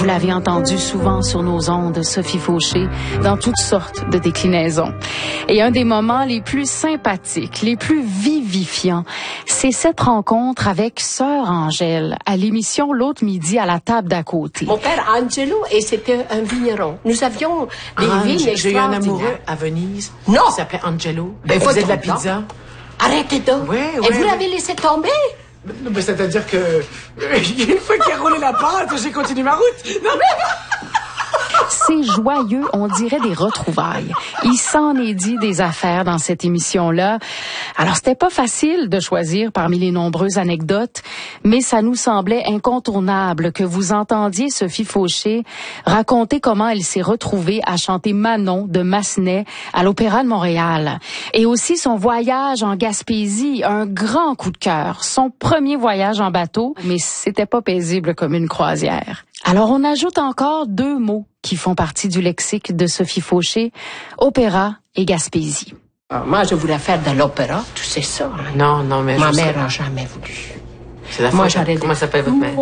Vous l'avez entendu souvent sur nos ondes, Sophie Fauché, dans toutes sortes de déclinaisons. Et un des moments les plus sympathiques, les plus vivifiants, c'est cette rencontre avec Sœur Angèle à l'émission L'autre midi à la table d'à côté. Mon père Angelo, et c'était un vigneron. Nous avions des vignes extraordinaires. J'ai eu un amoureux à Venise. Non. Il s'appelait Angelo. Ben, il faisait de la pizza. Arrêtez donc. Ouais, et vous l'avez laissé tomber? Mais c'est-à-dire que une fois qu'il a roulé la pâte, j'ai continué ma route. Non, C'est joyeux, on dirait des retrouvailles. Il s'en est dit des affaires dans cette émission-là. Alors, c'était pas facile de choisir parmi les nombreuses anecdotes, mais ça nous semblait incontournable que vous entendiez Sophie Fauché raconter comment elle s'est retrouvée à chanter Manon de Massenet à l'Opéra de Montréal. Et aussi son voyage en Gaspésie, un grand coup de cœur. Son premier voyage en bateau, mais c'était pas paisible comme une croisière. Alors, on ajoute encore 2 mots qui font partie du lexique de Sophie Fauché, opéra et Gaspésie. Moi, je voulais faire de l'opéra, tu sais ça. Hein? non, mais ma mère n'a jamais voulu. C'est la Moi, faute. Comment s'appelle votre mère?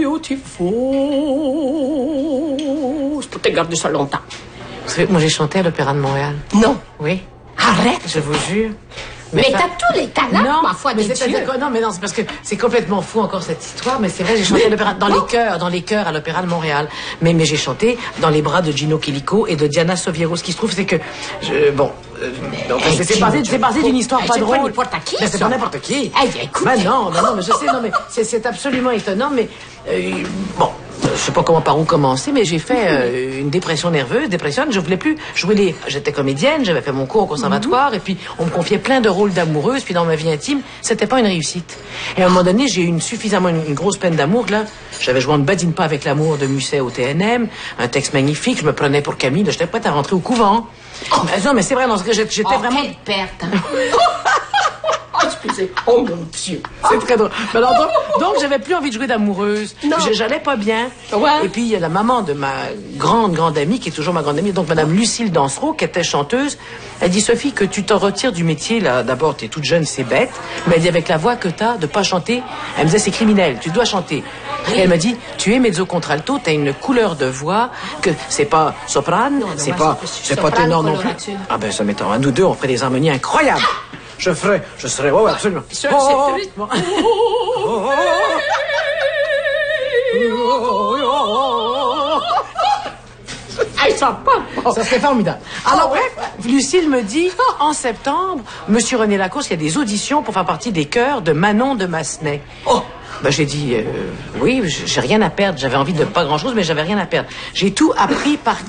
Je peux te garder ça longtemps. Vous savez, moi, j'ai chanté à l'Opéra de Montréal. Non. Oui. Arrête. Je vous jure. Mais t'as tous les talents, ma foi, mais des dieux. Non, mais non, c'est parce que c'est complètement fou encore cette histoire, mais c'est vrai, j'ai chanté à l'opéra, dans les chœurs à l'Opéra de Montréal. Mais j'ai chanté dans les bras de Gino Chilico et de Diana Soviero. Ce qui se trouve, c'est que, c'est basé d'une histoire pas drôle. C'est pas n'importe qui, mais c'est pas n'importe qui. Hey, écoute. Ben non, mais je sais, non, mais c'est absolument étonnant, mais, bon. Je sais pas par où commencer, mais j'ai fait une dépression nerveuse, je voulais plus jouer j'étais comédienne, j'avais fait mon cours au conservatoire, et puis on me confiait plein de rôles d'amoureuses, puis dans ma vie intime, c'était pas une réussite. Et à un moment donné, j'ai eu une grosse peine d'amour, là. J'avais joué On ne badine pas avec l'amour de Musset au TNM, un texte magnifique, je me prenais pour Camille, j'étais prête à rentrer au couvent. Non, mais c'est vrai, non, j'étais vraiment... Quelle perte, hein? Excusez. Oh mon Dieu. C'est très drôle. Mais alors, donc j'avais plus envie de jouer d'amoureuse. J'allais pas bien. Ouais. Et puis, il y a la maman de ma grande amie, qui est toujours ma grande amie, donc Madame Lucille Dansereau, qui était chanteuse. Elle dit, Sophie, que tu t'en retires du métier, là. D'abord, t'es toute jeune, c'est bête. Mais elle dit, avec la voix que t'as, de pas chanter, elle me disait, c'est criminel, tu dois chanter. Et elle m'a dit, tu es mezzo-contralto, t'as une couleur de voix, que c'est pas soprane, c'est pas ténor non plus. Ah ben, ça m'étonne. Nous deux, on ferait des harmonies incroyables. Je serais, ouais, absolument. C'est triste. Ça serait formidable. Alors, bref, Lucille me dit, en septembre, Monsieur René Lacourse, il y a des auditions pour faire partie des chœurs de Manon de Massenet. Oh! Ben, j'ai dit, oui, j'ai rien à perdre. J'avais envie de pas grand-chose, mais j'avais rien à perdre. J'ai tout appris par